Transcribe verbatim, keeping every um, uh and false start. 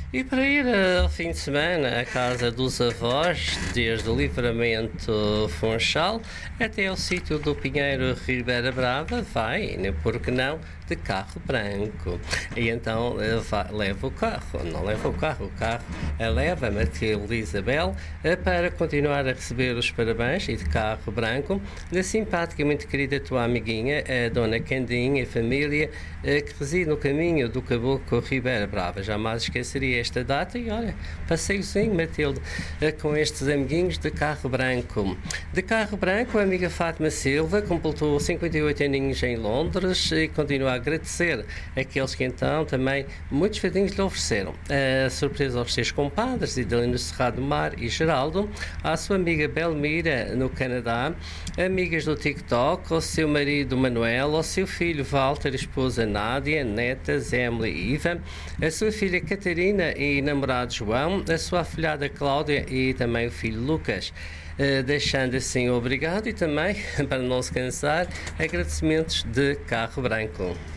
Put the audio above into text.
E para ir uh, ao fim de semana à casa dos avós, desde o Livramento Funchal até ao sítio do Pinheiro Ribeira Brava, vai, né, porque não, de carro branco. E então uh, vai, leva o carro, não leva o carro, o carro uh, leva a Matilde Isabel uh, para continuar a receber os parabéns, e de carro branco, da simpática e muito querida tua amiguinha, a Dona Candinha e família, uh, que reside no caminho do Caboclo Ribeira Brava. Jamais esqueceria esta data e olha, passeiozinho, Matilde, com estes amiguinhos de carro branco. De carro branco, a amiga Fátima Silva completou cinquenta e oito aninhos em Londres e continua a agradecer aqueles que então também muitos fadinhos lhe ofereceram. A surpresa aos seus compadres, Idalino Serrado Mar e Geraldo, à sua amiga Belmira no Canadá, amigas do TikTok, ao seu marido Manuel, ao seu filho Walter, esposa Nádia, netas Emily e Iva, a sua filha Catarina e namorado João, a sua afilhada Cláudia e também o filho Lucas. Uh, deixando assim obrigado e também, para não se cansar, agradecimentos de carro branco.